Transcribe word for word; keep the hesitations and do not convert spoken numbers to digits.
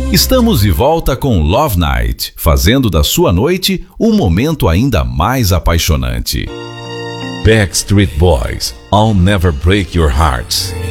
Estamos de volta com Love Night, fazendo da sua noite um momento ainda mais apaixonante. Backstreet Boys, I'll Never Break Your Hearts.